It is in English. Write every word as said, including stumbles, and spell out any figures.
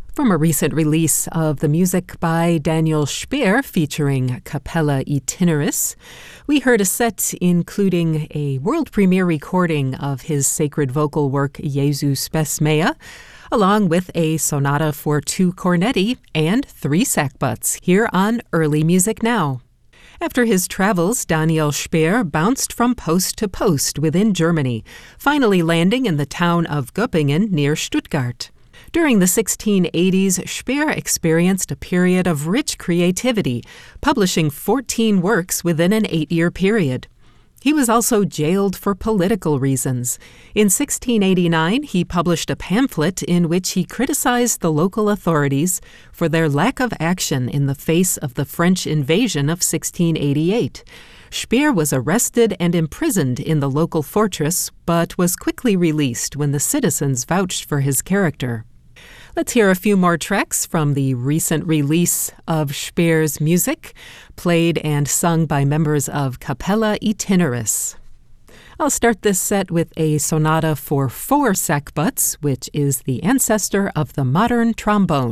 From a recent release of the music by Daniel Speer featuring Capella Itineris, we heard a set including a world premiere recording of his sacred vocal work Jesu spes mea, along with a sonata for two cornetti and three sackbuts here on Early Music Now. After his travels, Daniel Speer bounced from post to post within Germany, finally landing in the town of Göppingen near Stuttgart. During the sixteen eighties, Speer experienced a period of rich creativity, publishing fourteen works within an eight-year period. He was also jailed for political reasons. In sixteen eighty-nine, he published a pamphlet in which he criticized the local authorities for their lack of action in the face of the French invasion of sixteen eighty-eight. Speer was arrested and imprisoned in the local fortress, but was quickly released when the citizens vouched for his character. Let's hear a few more tracks from the recent release of Speer's music, played and sung by members of Capella Itineris. I'll start this set with a sonata for four sackbuts, which is the ancestor of the modern trombone.